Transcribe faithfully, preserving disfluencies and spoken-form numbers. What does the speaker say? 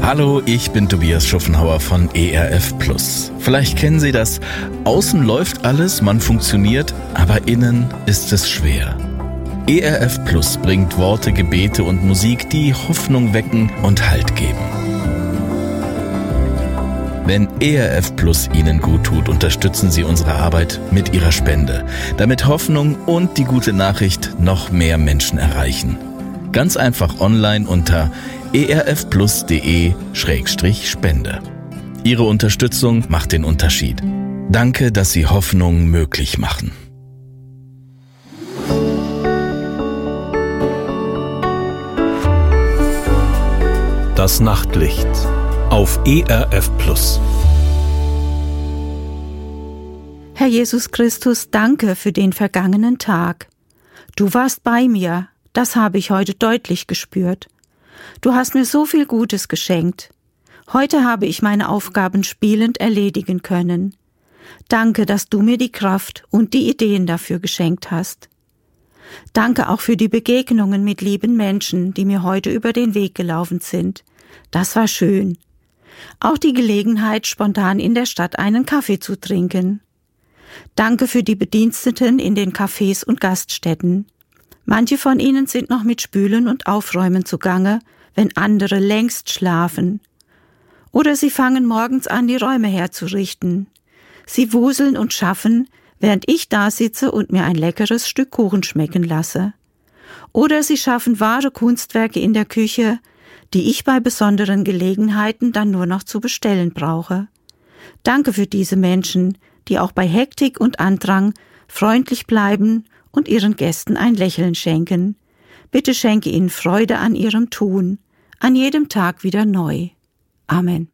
Hallo, ich bin Tobias Schuffenhauer von E R F Plus. Vielleicht kennen Sie das. Außen läuft alles, man funktioniert, aber innen ist es schwer. E R F Plus bringt Worte, Gebete und Musik, die Hoffnung wecken und Halt geben. Wenn E R F Plus Ihnen gut tut, unterstützen Sie unsere Arbeit mit Ihrer Spende, damit Hoffnung und die gute Nachricht noch mehr Menschen erreichen. Ganz einfach online unter erfplus.de Schrägstrich Spende. Ihre Unterstützung macht den Unterschied. Danke, dass Sie Hoffnung möglich machen. Das Nachtlicht auf E R F Plus. Herr Jesus Christus, danke für den vergangenen Tag. Du warst bei mir, das habe ich heute deutlich gespürt. Du hast mir so viel Gutes geschenkt. Heute habe ich meine Aufgaben spielend erledigen können. Danke, dass du mir die Kraft und die Ideen dafür geschenkt hast. Danke auch für die Begegnungen mit lieben Menschen, die mir heute über den Weg gelaufen sind. Das war schön. Auch die Gelegenheit, spontan in der Stadt einen Kaffee zu trinken. Danke für die Bediensteten in den Cafés und Gaststätten. Manche von ihnen sind noch mit Spülen und Aufräumen zugange, wenn andere längst schlafen. Oder sie fangen morgens an, die Räume herzurichten. Sie wuseln und schaffen, während ich da sitze und mir ein leckeres Stück Kuchen schmecken lasse. Oder sie schaffen wahre Kunstwerke in der Küche, die ich bei besonderen Gelegenheiten dann nur noch zu bestellen brauche. Danke für diese Menschen, die auch bei Hektik und Andrang freundlich bleiben und ihren Gästen ein Lächeln schenken. Bitte schenke ihnen Freude an ihrem Tun, an jedem Tag wieder neu. Amen.